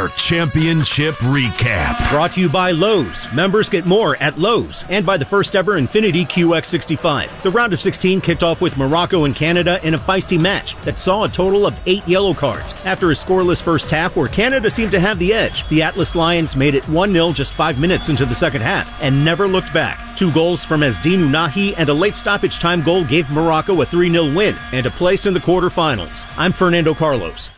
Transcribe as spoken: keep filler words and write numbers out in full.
our championship recap. Brought to you by Lowe's. Members get more at Lowe's. And by the first ever Infiniti Q X sixty-five. The round of sixteen kicked off with Morocco and Canada in a feisty match that saw a total of eight yellow cards. After a scoreless first half where Canada seemed to have the edge, the Atlas Lions made it one nil just five minutes into the second half and never looked back. Two goals from Asdin Unahi and a late stoppage time goal gave Morocco a three nil win and a place in the quarterfinals. I'm Fernando Carlos.